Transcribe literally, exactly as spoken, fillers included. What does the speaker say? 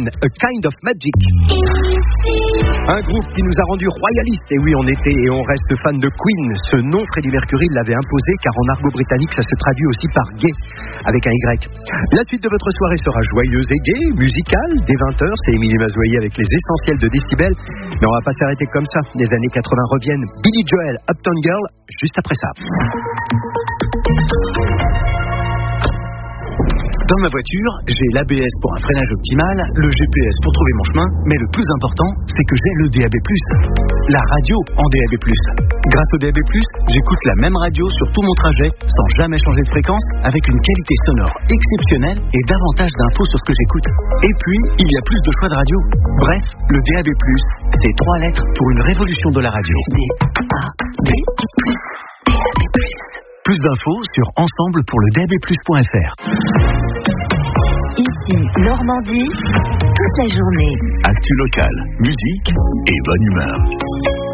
Queen, A Kind of Magic. Un groupe qui nous a rendu royalistes, et oui, on était et on reste fan de Queen. Ce nom, Freddie Mercury l'avait imposé, car en argot britannique, ça se traduit aussi par gay, avec un Y. La suite de votre soirée sera joyeuse et gay, musicale. Dès vingt heures, c'est Émilie Mazoyer avec les essentiels de Décibel. Mais on va pas s'arrêter comme ça. Les années quatre-vingts reviennent. Billy Joel, Uptown Girl, juste après ça. Dans ma voiture, j'ai l'A B S pour un freinage optimal, le G P S pour trouver mon chemin, mais le plus important, c'est que j'ai le D A B plus. La radio en D A B plus. Grâce au D A B plus, j'écoute la même radio sur tout mon trajet, sans jamais changer de fréquence, avec une qualité sonore exceptionnelle et davantage d'infos sur ce que j'écoute. Et puis, il y a plus de choix de radio. Bref, le D A B plus, c'est trois lettres pour une révolution de la radio. D A B plus. D A B plus. Plus d'infos sur ensemble pour le D A B plus point F R. Ici, Normandie, toute la journée. Actu locale, musique et bonne humeur.